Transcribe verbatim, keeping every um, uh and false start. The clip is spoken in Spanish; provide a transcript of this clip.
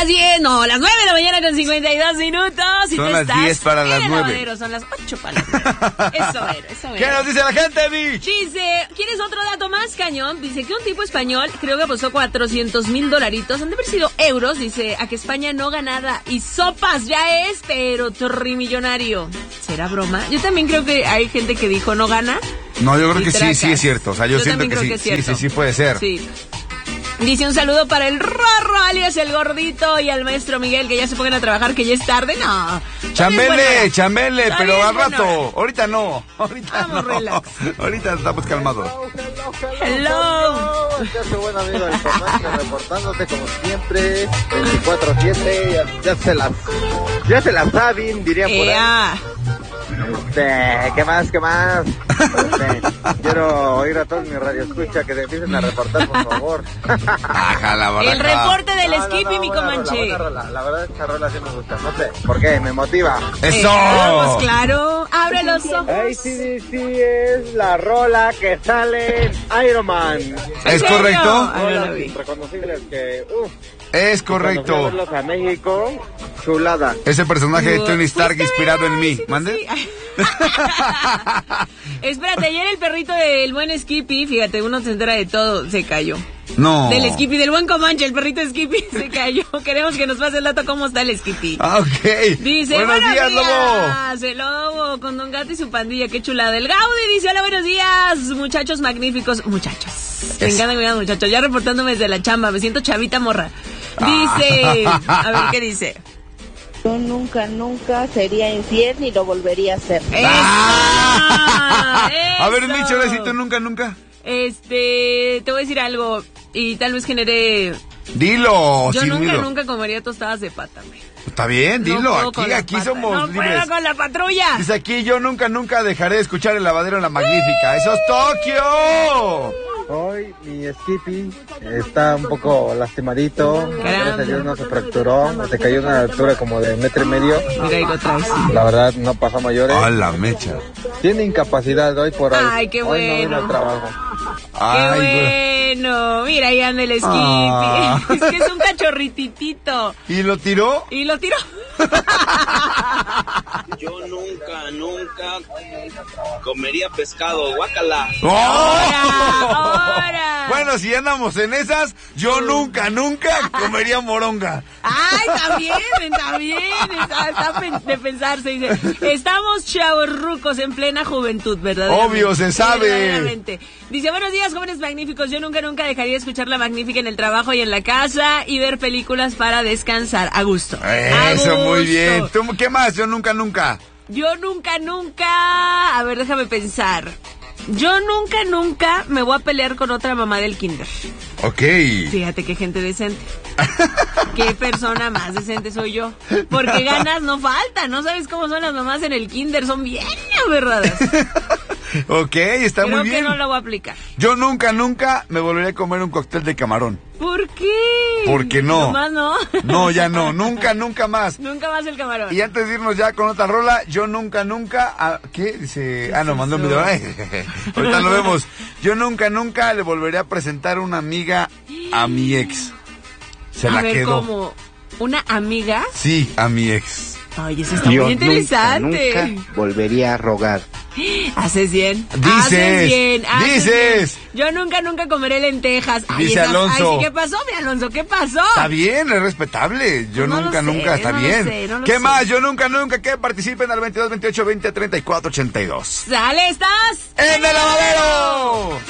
las diez, no, las nueve de la mañana con cincuenta y dos minutos. Y son tú las estás diez para en las el nueve. lavadero, son las ocho para las nueve. Eso era, eso era. ¿Qué nos dice la gente, Mitch? Dice, ¿quieres otro dato más, cañón? Dice que un tipo español, creo que apostó cuatrocientos mil dolaritos, han de haber sido euros, dice, a que España no ganada. Y sopas ya es, pero trimillonario. ¿Será broma? Yo también creo que hay gente que dijo no gana. No, yo creo y que tracas. sí, sí es cierto. O sea, yo, Yo siento también que creo sí. que es Sí, cierto. sí, sí puede ser. Sí. Dice un saludo para el Rorro, alias el Gordito, y al maestro Miguel, que ya se pongan a trabajar, que ya es tarde. No. Chambele, chambele, Está pero bien al buena rato. hora. Ahorita no. Ahorita Vamos, no. relax. Ahorita estamos calmados. Hello. Ya soy buen amigo del Comanche, reportándote como siempre, veinticuatro siete, ya, ya se las, ya se las saben, dirían por ahí. Ea. Este, ¿qué más, qué más? Este, quiero oír a todos mis radioescuchas que te empiecen a reportar, por favor. Ajá, la verdad. El reporte del No, no, Skippy, no, mi buena Comanche. rola, buena rola. La verdad, esta rola sí me gusta, no sé, ¿por qué? Me motiva. ¡Eso! Eh, pues claro, abre los ojos. A C D C es la rola que sale en Iron Man. ¿Es serio? correcto? Ah, no la Rolas vi. reconocibles que, uff. Es Cuando fui a correcto. verlos a México, chulada. Ese personaje de Tony Stark ¿Fuiste a inspirado ver? en mí. Sí, ¿Mande? sí. Espérate, ayer el perrito del buen Skippy, fíjate, uno se entera de todo, se cayó. No. Del Skippy, del buen Comanche, el perrito Skippy se cayó. Queremos que nos pase el dato cómo está el Skippy. Ah, ok. Dice, buenos, días, Lobo. días, el Lobo, con Don Gato y su pandilla, qué chulada. El Gaudi dice, hola, buenos días, muchachos magníficos. Muchachos, me Eso. encantan cuidar muchachos, ya reportándome desde la chamba, me siento chavita morra. Dice, a ver qué dice. Yo nunca, nunca sería infiel ni lo volvería a hacer. ¡Eso! Ah. A ver, ¡Eso! Micho, ¿necesito nunca, nunca? Este, te voy a decir algo y tal vez genere... Dilo, Yo sin nunca, miedo. nunca comería tostadas de pata, güey. Está bien, No dilo. puedo con aquí, la aquí pata. somos No libres. puedo con la patrulla. Dice aquí, yo nunca, nunca dejaré de escuchar el lavadero en la magnífica. ¡Eso es Tokio! Hoy mi Skippy está un poco lastimadito. Gracias a Dios no se fracturó. Se cayó a una altura como de metro y medio. Mira, ahí otra vez. La verdad no pasó a mayores. ¡A la mecha! Tiene incapacidad hoy por hoy. Ay, qué Hoy no vino bueno. al trabajo. Ay, ¡Qué bueno! Mira, ahí anda el Skippy. Ah. Es que es un cachorrititito. ¿Y lo tiró? Y lo tiró. Yo nunca, nunca comería pescado, guácala. ahora. Bueno, si andamos en esas, yo nunca, nunca comería moronga. Ay, también, también, está, está pen- de pensarse, dice, estamos chavorrucos en plena juventud, ¿verdad? Obvio, se sabe. Verdaderamente. Dice, buenos días, jóvenes magníficos, yo nunca, nunca dejaría de escuchar La Magnífica en el trabajo y en la casa y ver películas para descansar, a gusto. A Eso, muy gusto. bien. ¿Tú, ¿Qué más? Yo nunca, nunca. Yo nunca, nunca, a ver, déjame pensar. Yo nunca, nunca me voy a pelear con otra mamá del kinder. Ok. Fíjate qué gente decente. Qué persona más decente soy yo. Porque ganas no faltan. No sabes cómo son las mamás en el kinder. Son bien aberradas. Ok, está Creo muy bien. que no la voy a aplicar. Yo nunca, nunca me volvería a comer un cóctel de camarón. ¿Por qué? Porque no. Nomás no. No, ya no. Nunca, nunca más. Nunca más el camarón. Y antes de irnos ya con otra rola, yo nunca, nunca... a- ¿Qué? Dice... Ah, no, mandó un video. Ay, ahorita lo vemos. Yo nunca, nunca le volveré a presentar una amiga a mi ex. Se a la ver, quedó. ¿cómo? ¿Una amiga? Sí, a mi ex. Ay, eso está muy interesante. Nunca, nunca volvería a rogar. Haces bien. Dices, Haces bien. haces dices. bien. Yo nunca, nunca comeré lentejas. Ay, Dice esa- Alonso. Ay, sí, ¿qué pasó, mi Alonso? ¿Qué pasó? Está bien, es respetable. Yo No lo nunca, sé, nunca, está no lo bien. sé, no lo ¿Qué sé. más? Yo nunca, nunca que participen al veintidós, veintiocho, veinte, treinta y cuatro, ochenta y dos. Sale, estás ¡En el lavadero!